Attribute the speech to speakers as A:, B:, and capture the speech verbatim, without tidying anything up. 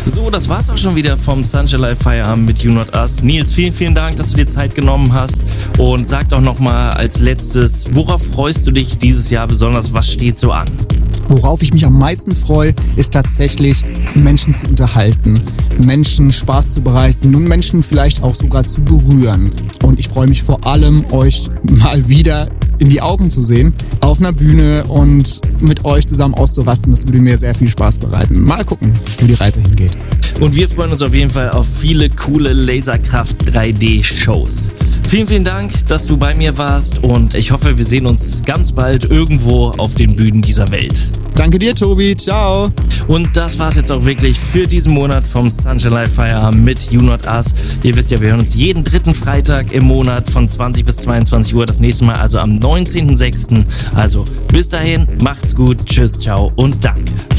A: So, das war's auch schon wieder vom Sunshine Live Feierabend mit You Not Us. Nils, vielen, vielen Dank, dass du dir Zeit genommen hast. Und sag doch nochmal als letztes, worauf freust du dich dieses Jahr besonders? Was steht so an?
B: Worauf ich mich am meisten freue, ist tatsächlich, Menschen zu unterhalten, Menschen Spaß zu bereiten und Menschen vielleicht auch sogar zu berühren. Und ich freue mich vor allem, euch mal wieder in die Augen zu sehen, auf einer Bühne und mit euch zusammen auszurasten. Das würde mir sehr viel Spaß bereiten. Mal gucken, wo die Reise hingeht.
A: Und wir freuen uns auf jeden Fall auf viele coole Laserkraft drei D Shows. Vielen, vielen Dank, dass du bei mir warst und ich hoffe, wir sehen uns ganz bald irgendwo auf den Bühnen dieser Welt.
B: Danke dir, Tobi. Ciao.
A: Und das war's jetzt auch wirklich für diesen Monat vom Sunshine Live Feierabend mit You Not Us. Ihr wisst ja, wir hören uns jeden dritten Freitag im Monat von zwanzig bis zweiundzwanzig Uhr. Das nächste Mal also am neunzehnten sechsten Also bis dahin, macht's gut, tschüss, ciao und danke.